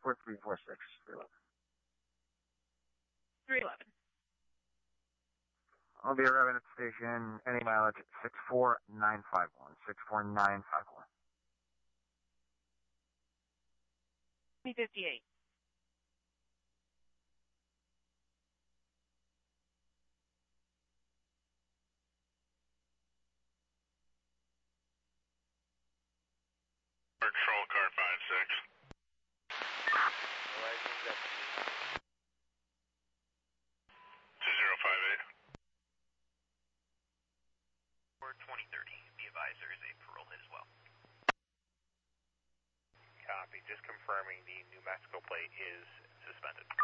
4346, 311. 311. I'll be arriving at the station, any mileage 64951, 64951. 58. Patrol car 56. Horizon Deputy. 2058. For 2030, be advised there is a parole hit as well. Copy. Just confirming the New Mexico plate is suspended.